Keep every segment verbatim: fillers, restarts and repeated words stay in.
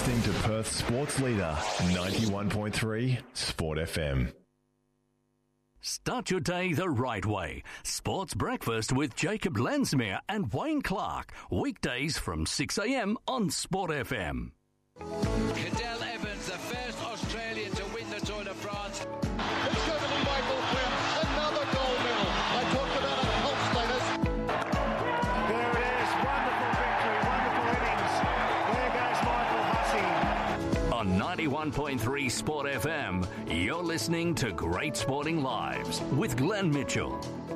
listening to Perth Sports Leader, ninety-one point three Sport F M. Start your day the right way. Sports Breakfast with Jacob Lensmere and Wayne Clark. Weekdays from six a.m. on Sport F M. Cadel Evans, the first Australian to win the Tour de France. It's going to be Michael Quinn. Another gold medal. I talked about a pulse status. There it is. Wonderful victory. Wonderful innings. There goes Michael Hussey. On ninety-one point three Sport F M, you're listening to Great Sporting Lives with Glenn Mitchell.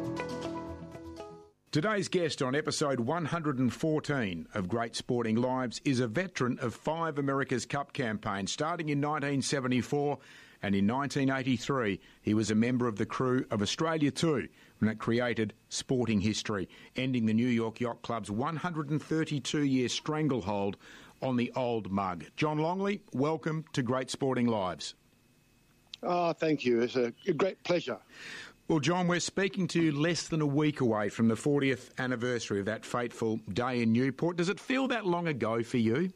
Today's guest on episode one hundred fourteen of Great Sporting Lives is a veteran of five America's Cup campaigns, starting in nineteen seventy-four, and in nineteen eighty-three he was a member of the crew of Australia two when it created sporting history, ending the New York Yacht Club's one hundred thirty-two year stranglehold on the old mug. John Longley, welcome to Great Sporting Lives. Oh, thank you. It's a great pleasure. Well, John, we're speaking to you less than a week away from the fortieth anniversary of that fateful day in Newport. Does it feel that long ago for you?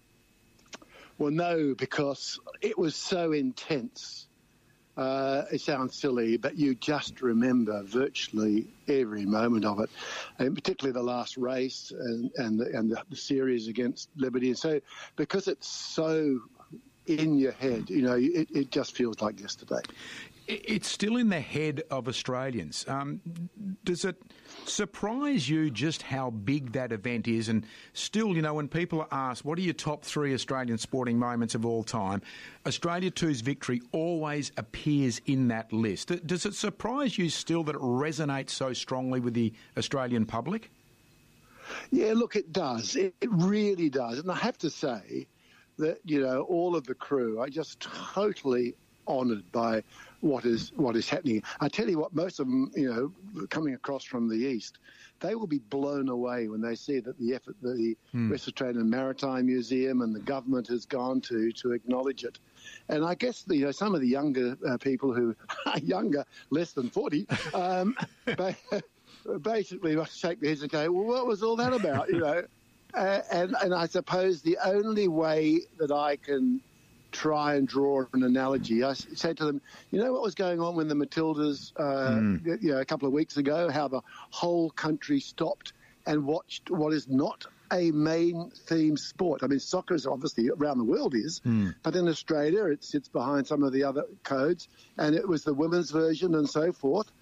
Well, no, because it was so intense. Uh, it sounds silly, but you just remember virtually every moment of it, and particularly the last race and, and, the, and the, the series against Liberty. And so, because it's so in your head, you know, it, it just feels like yesterday. It's still in the head of Australians. Um, does it surprise you just how big that event is? And still, you know, when people are asked, what are your top three Australian sporting moments of all time, Australia two's victory always appears in that list. Does it surprise you still that it resonates so strongly with the Australian public? Yeah, look, it does. It, it really does. And I have to say that, you know, all of the crew are just totally honoured by what is what is happening. I tell you what, most of them, you know, coming across from the east, they will be blown away when they see that the effort the mm. West Australian Maritime Museum and the government has gone to to acknowledge it. And I guess, you know, some of the younger uh, people who are younger, less than forty, um, basically must shake their heads and go, well, what was all that about, you know? Uh, and, and I suppose the only way that I can try and draw an analogy, I said to them, you know what was going on when the Matildas, uh, mm. you know, a couple of weeks ago, how the whole country stopped and watched what is not a main theme sport. I mean, soccer is obviously around the world is, mm. but in Australia it sits behind some of the other codes, and it was the women's version and so forth.